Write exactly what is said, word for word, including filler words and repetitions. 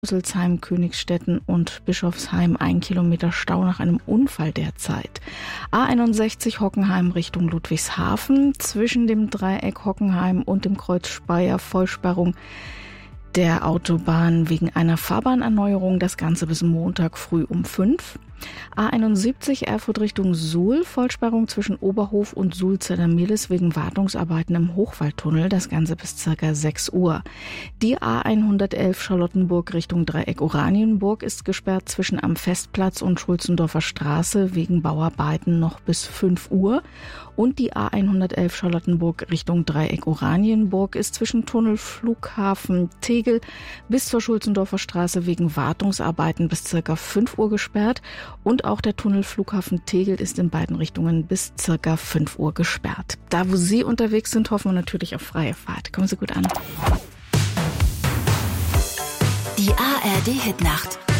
Rüsselsheim, Königstetten und Bischofsheim ein Kilometer Stau nach einem Unfall derzeit. A einundsechzig Hockenheim Richtung Ludwigshafen, zwischen dem Dreieck Hockenheim und dem Kreuz Speyer Vollsperrung der Autobahn wegen einer Fahrbahnerneuerung, das Ganze bis Montag früh um fünf. A einundsiebzig Erfurt Richtung Suhl, Vollsperrung zwischen Oberhof und Suhl-Zedermehlis wegen Wartungsarbeiten im Hochwaldtunnel, das Ganze bis circa sechs Uhr. Die A hundertelf Charlottenburg Richtung Dreieck Oranienburg ist gesperrt zwischen am Festplatz und Schulzendorfer Straße wegen Bauarbeiten noch bis fünf Uhr. Und die A hundertelf Charlottenburg Richtung Dreieck Oranienburg ist zwischen Tunnel Flughafen Tegel bis zur Schulzendorfer Straße wegen Wartungsarbeiten bis circa fünf Uhr gesperrt. Und auch der Tunnel Flughafen Tegel ist in beiden Richtungen bis circa fünf Uhr gesperrt. Da, wo Sie unterwegs sind, hoffen wir natürlich auf freie Fahrt. Kommen Sie gut an. Die A R D-Hitnacht.